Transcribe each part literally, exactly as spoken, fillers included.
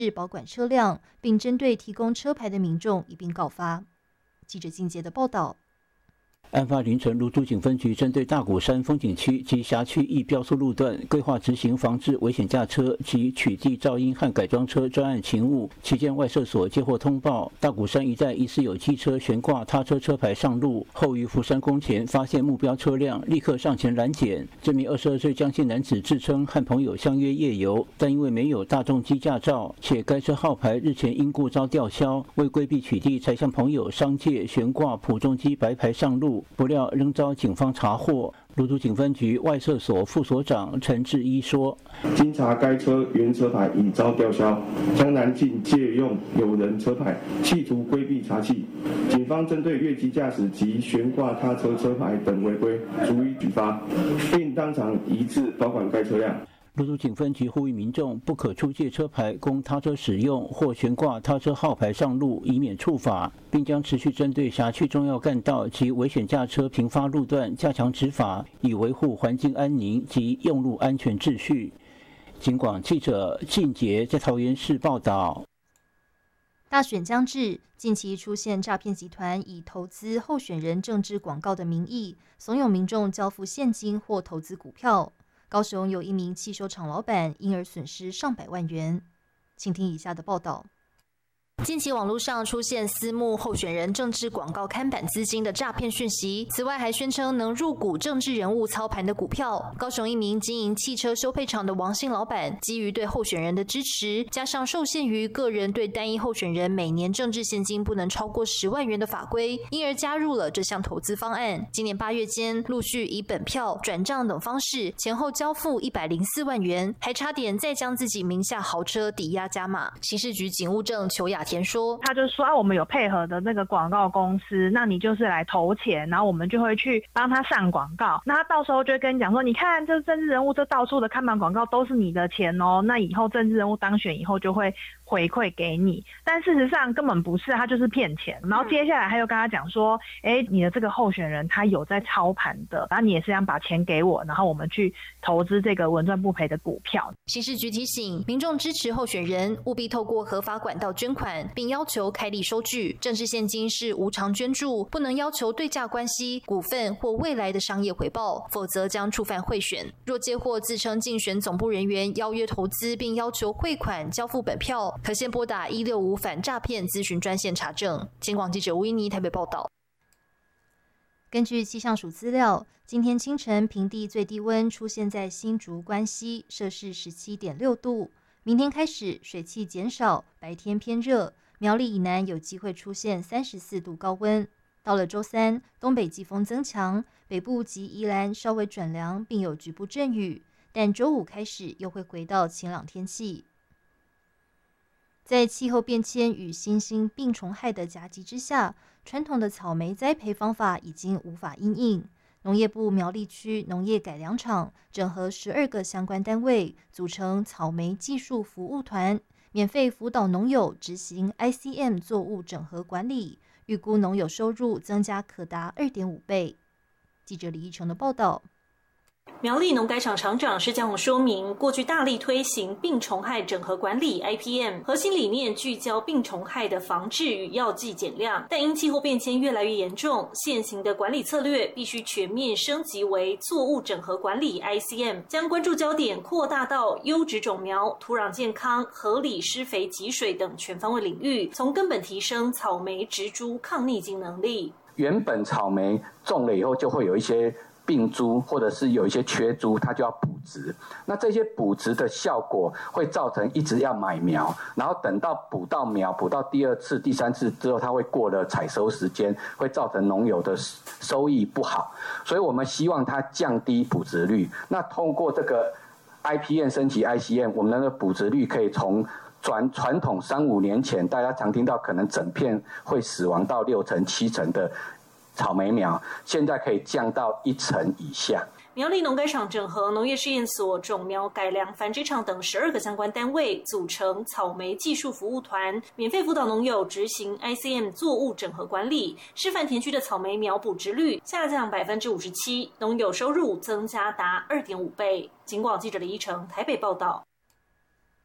保管车辆，并针对提供车牌的民众一并告发。记者靳杰的报道。 案发凌晨，芦竹警分局针对大鼓山风景区及辖区易标速路段，规划执行防治危险驾车及取缔噪音和改装车专案勤务。期间，外设所接获通报，大鼓山一带疑似有机车悬挂他车车牌上路，后于福山宫前发现目标车辆，立刻上前拦检。这名二十二岁江姓男子自称和朋友相约夜游，但因为没有大众机驾照，且该车号牌日前因故遭吊销，为规避取缔，才向朋友商借悬挂普重机白牌上路。不料仍遭警方查获。芦竹警分局外设所副所长陈志一说：“ 经查，该车原车牌已遭吊销，江南竟借用有人车牌，企图规避查缉。警方针对越级驾驶及悬挂他车车牌等违规，逐一举发，并当场移至保管该车辆。” 芦竹警分局呼吁民众不可出借车牌供他车使用，或悬挂他车号牌上路，以免触法，并将持续针对辖区重要干道及危险驾车频发路段加强执法，以维护环境安宁及用路安全秩序。警广记者靳杰在桃园市报道。 大选将至，近期出现诈骗集团以投资候选人政治广告的名义，怂恿民众交付现金或投资股票。高雄有一名汽修厂老板因而损失上百万元，请听以下的报道。近期网络上出现私募候选人政治广告看板资金的诈骗讯息，此外还宣称能入股政治人物操盘的股票。高雄一名经营汽车修配厂的王姓老板，基于对候选人的支持，加上受限于个人对单一候选人每年政治现金不能超过十万元的法规，因而加入了这项投资方案。今年八月间，陆续以本票、转账等方式前后交付一百零四万元，还差点再将自己名下豪车抵押加码。刑事局警务证邱雅田说， 他就说啊，我们有配合的那个广告公司，那你就是来投钱，然后我们就会去帮他上广告。那他到时候就会跟你讲说，你看这政治人物这到处的看板广告都是你的钱哦，那以后政治人物当选以后就会回馈给你。但事实上根本不是，他就是骗钱。然后接下来他又跟他讲说，哎，你的这个候选人他有在操盘的，然后你也是想把钱给我，然后我们去投资这个稳赚不赔的股票。 刑事局提醒民众支持候选人，务必透过合法管道捐款，并要求开立收据。政治现金是无偿捐助，不能要求对价关系、股份或未来的商业回报，否则将触犯贿选。若接获自称竞选总部人员邀约投资，并要求汇款交付本票，可先拨打一六五反诈骗咨询专线查证。警广记者吴依妮台北报道。根据气象署资料，今天清晨平地最低温出现在新竹关西，摄氏 十七点六度。明天开始水汽减少，白天偏热，苗栗以南有机会出现三十四度高温。到了周三，东北季风增强，北部及宜兰稍微转凉，并有局部阵雨，但周五开始又会回到晴朗天气。在气候变迁与新兴病虫害的夹击之下，传统的草莓栽培方法已经无法因应。农业部苗栗区农业改良场整合十二个相关单位，组成草莓技术服务团，免费辅导农友执行 I C M 作物整合管理，预估农友收入增加可达 二点五倍。记者李义成的报道。 苗栗农改场场长施家宏说明，过去大力推行病虫害整合管理 I P M， 核心理念聚焦病虫害的防治与药剂减量，但因气候变迁越来越严重，现行的管理策略必须全面升级为作物整合管理 I C M， 将关注焦点扩大到优质种苗、土壤健康、合理施肥给水等全方位领域，从根本提升草莓植株抗逆境能力。 原本草莓种了以后就会有一些病株或者是有一些缺株，它就要补植。那这些补植的效果会造成一直要买苗，然后等到补到苗，补到第二次、第三次之后，它会过了采收时间，会造成农友的收益不好。所以我们希望它降低补植率。那通过这个 I P M 升级 I C M， 我们的补植率可以从传传统三五年前大家常听到可能整片会死亡到六成、七成的草莓苗，现在可以降到一成以下。 苗栗农改场整合农业试验所、种苗改良繁殖场等十二个相关单位，组成草莓技术服务团，免费辅导农友执行 I C M 作物整合管理。示范田区的草莓苗补植率下降百分之五十七，农友收入增加达二点五倍。警广记者李依成台北报道。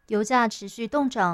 油价持续冻涨。